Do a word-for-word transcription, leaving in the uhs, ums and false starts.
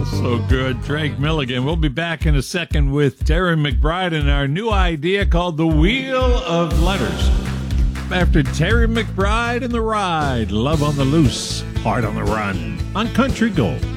So good. Drake Milligan. We'll be back in a second with Terry McBride and our new idea called The Wheel of Letters. After Terry McBride and the Ride, Love on the Loose, Heart on the Run on Country Gold.